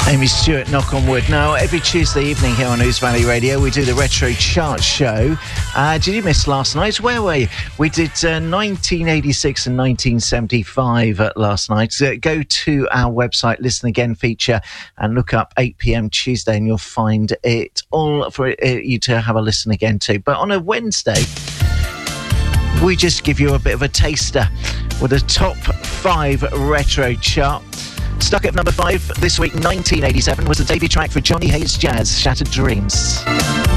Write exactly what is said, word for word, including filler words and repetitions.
Amy Stewart, Knock on Wood. Now, every Tuesday evening here on News Valley Radio, we do the Retro Chart Show. Uh, did you miss last night? Where were you? We did uh, nineteen eighty-six and nineteen seventy-five uh, last night. So go to our website, Listen Again feature, and look up eight p.m. Tuesday, and you'll find it all for uh, you to have a listen again to. But on a Wednesday, we just give you a bit of a taster with a top five retro chart. Stuck at number five this week, nineteen eighty-seven, was the debut track for Johnny Hayes Jazz, Shattered Dreams.